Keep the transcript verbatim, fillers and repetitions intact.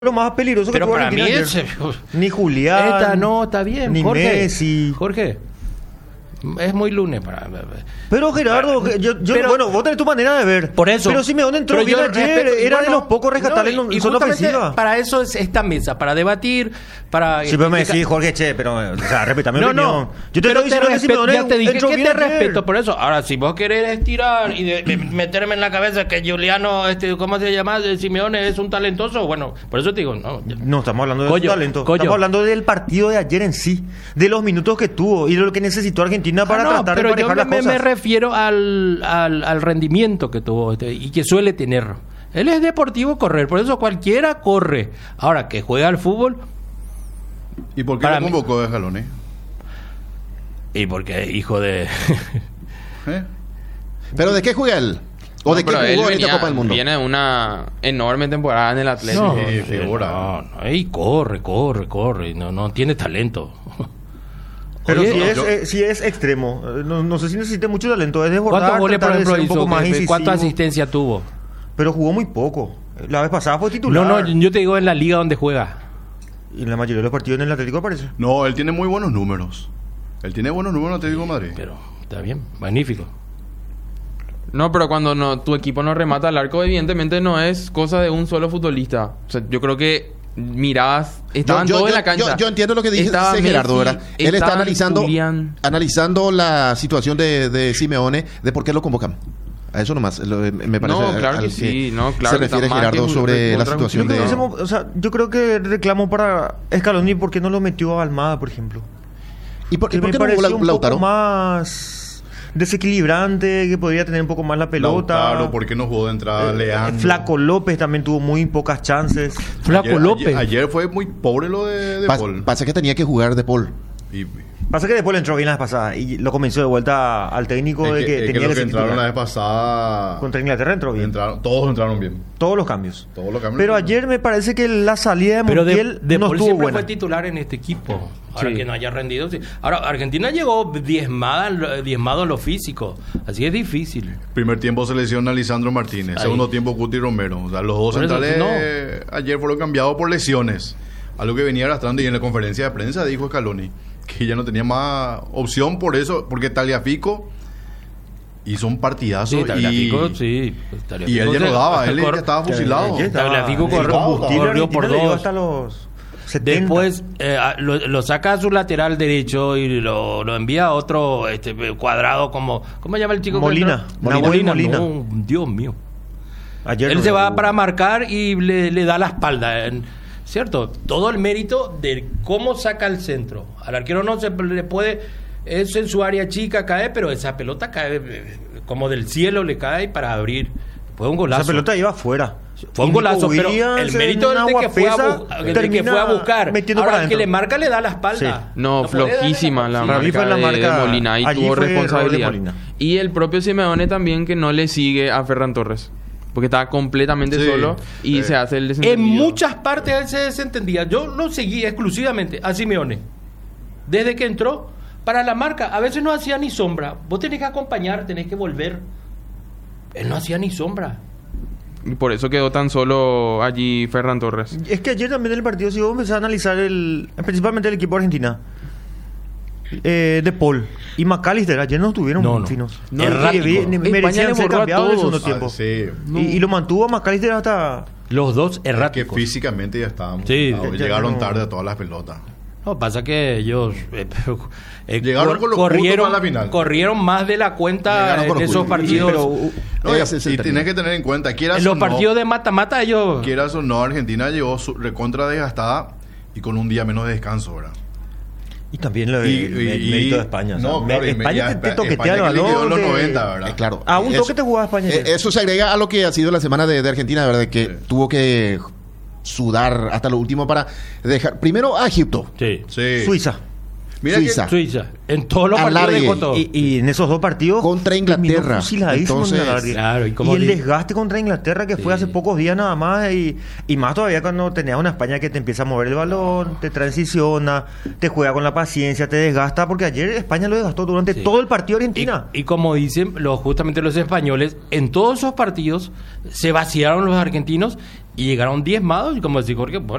lo más peligroso que Pero tuvo para mí Argentina es... ayer. Ni Julián, Esta no, está bien. ni Jorge, Messi. Jorge, es muy lunes para... Pero Gerardo, yo, yo pero- bueno, vos tenés tu manera de ver. Por eso. Pero Simeone entró Pero bien yo ayer, respeto- era bueno, de los pocos rescatables no, en y zona justamente ofensiva. para eso es esta mesa, para debatir, para... Siempre me decís, Jorge, che, pero, o sea, respetame mi No, opinión. no. Yo te pero estoy diciendo que respeto, Simeone ya te dije entró que bien te ayer. respeto por eso. Ahora, si vos querés estirar y de- de meterme en la cabeza que Juliano, este, ¿cómo se llama? Simeone es un talentoso, bueno, por eso te digo, no. ya. No, estamos hablando de Coyo, su talento. coyo. Estamos hablando del partido de ayer en sí, de los minutos que tuvo y de lo que necesitó Argentina para Ah, no, tratar de pero yo manejar me, las me- cosas. me refiero al, al, al rendimiento que tuvo este, y que suele tener. Él es deportivo correr, por eso cualquiera corre. Ahora, que juega al fútbol, ¿Y por qué Para lo mí- convocó de Scaloni? y porque hijo de... ¿Eh? ¿Pero de qué juega él? ¿O No, de qué pero él jugó en venía- esta Copa del Mundo? Viene de una enorme temporada en el Atlético. No, Sí, sí, figura. no, no, y corre, corre, corre, no, no tiene talento. Pero Oye, si, no, es, yo- eh, si es extremo, eh, no, no sé si necesita mucho talento, es desbordar, ¿Cuántos goles, por tratar de ejemplo, ser un hizo? poco más ¿Qué- incisivo, ¿Cuántas asistencias tuvo? pero jugó muy poco. La vez pasada fue titular. No, no, yo te digo en la liga donde juega. Y en la mayoría de los partidos en el Atlético aparece. No, él tiene muy buenos números. Él tiene buenos números en Atlético de Madrid. Pero está bien, magnífico. No, pero cuando no, tu equipo no remata al arco, evidentemente no es cosa de un solo futbolista. O sea, yo creo que mirabas, estaban yo, todos yo- en la cancha. yo- yo entiendo lo que dice Estaba dice Gerardo, Messi, ¿verdad? Él está estaba analizando, Julián. analizando la situación de, de Simeone, de por qué lo convocan. A eso nomás, lo- me parece. No, claro al que sí, no, claro se que está refiere más Gerardo que sobre la contra- situación Yo de... creo, que ese mo- o sea, yo creo que reclamo para Scaloni porque no lo metió a Almada, por ejemplo. ¿Y por, y Que por me qué no pareció jugó un Lautaro? poco más desequilibrante, que podría tener un poco más la pelota. Lautaro, ¿por qué no jugó de entrada Eh, Leandro? Flaco López también tuvo muy pocas chances. Flaco Ayer- López. Ayer, ayer fue muy pobre lo de, de Pas- Paul. pasa que tenía que jugar de Paul. Y, Pasa que después le entró bien la vez pasada y lo convenció de vuelta al técnico es de que, que, es que tenía los que que ser entraron la titular. vez pasada... Contra Inglaterra entró bien. entraron- todos entraron bien. Todos los cambios. Todos los cambios. Pero ayer me parece que la salida de Pero de, Montiel de no Paul estuvo siempre buena. fue titular en este equipo. Ahora Sí. que no haya rendido. Sí. Ahora, Argentina llegó diezmada, en lo- diezmado en lo físico. Así es difícil. Primer tiempo se lesiona Lisandro Martínez. Ahí. Segundo tiempo Cuti Romero. O sea, los dos Por eso, centrales no. eh, ayer fueron cambiados por lesiones. Algo que venía arrastrando y en la conferencia de prensa dijo Scaloni que ya no tenía más opción por eso, porque Tagliafico hizo un partidazo Sí, y, Tagliafico, sí. y Tagliafico él ya se- no daba, él cor- ya estaba fusilado. Ayer estaba- Tagliafico el corrió- combustible corrió por Argentina le llegó dos. hasta los setenta. Después eh, a- lo, lo saca a su lateral derecho y lo, lo envía a otro este, cuadrado como... ¿Cómo se llama el chico? que Molina. entró? Nahuel Molina. Molina. No, Dios mío. Ayer Él no se va jugó. para marcar y le, le da la espalda. en- ¿Cierto? Todo el mérito de cómo saca el centro. Al arquero no se le puede... Es en su área chica, cae, pero esa pelota cae eh, como del cielo, le cae para abrir. Fue un golazo. Esa pelota iba afuera. Fue un Y Nico golazo, pero Williams el en mérito del de una que fue a, guapesa bu- del de que termina fue a buscar. metiendo Ahora, para el que adentro. le marca le da la espalda. No, puede darle flojísima la Sí. Para mí marca, fue la de, marca- de Molina y allí tuvo fue error de responsabilidad. Molina. Y el propio Simeone también que no le sigue a Ferran Torres. Porque estaba completamente Sí, solo y sí. se hace el En desentendido. muchas partes él se desentendía. Yo lo seguí exclusivamente a Simeone. Desde que entró, para la marca, a veces no hacía ni sombra. Vos tenés que acompañar, tenés que volver. Él no hacía ni sombra. Y por eso quedó tan solo allí Ferran Torres. Es que ayer también en el partido, si vos empezás a analizar el, principalmente el equipo de Argentina, eh, de Paul y McAllister, ayer no estuvieron No, no. finos. No, Y- errático. y- y- España merecían le ser borró a cambiados en el todos. segundo tiempo. Ah, sí. Y, y lo mantuvo a McAllister hasta... Los dos Que erráticos. físicamente ya estábamos. Sí, cansados. ya- Llegaron ya no- tarde a todas las pelotas. No, pasa que ellos eh, eh, Llegaron con los corrieron, puntos para la final. corrieron más de la cuenta Llegaron con en los esos puntos. partidos. pero, uh, No, y- Ese es el y término. tienes que tener en cuenta, quieras en los o no, partidos de mata-mata ellos... quieras o no, Argentina llegó su- recontra desgastada y con un día menos de descanso, ¿verdad? y también lo, Y- el, y- el y- mérito de España. o sea, no, me- claro, y me- España ya te, te Espa- toquetea el España que le quedó balón. en los te- noventa, ¿verdad? Eh, claro. A un Eso- toque te jugaba España. eh, ayer. eso se agrega a lo que ha sido la semana de, de Argentina, ¿verdad? Que Sí. tuvo que sudar hasta lo último para dejar... Primero a Egipto. Sí. Sí. Suiza. Mira Suiza. Suiza. En todos los partidos Alargue. dejó todo. Y, y en esos dos partidos Contra Inglaterra. terminó fusiladísimo en el Entonces, alargue. claro, y y, como el di- desgaste contra Inglaterra que fue Sí. hace pocos días nada más y, y más todavía cuando tenías una España que te empieza a mover el balón, te transiciona, te juega con la paciencia, te desgasta, porque ayer España lo desgastó durante Sí. todo el partido Y, Argentina. y como dicen los, justamente los españoles, en todos esos partidos se vaciaron los argentinos Y llegaron diezmados y como decía Jorge, bueno,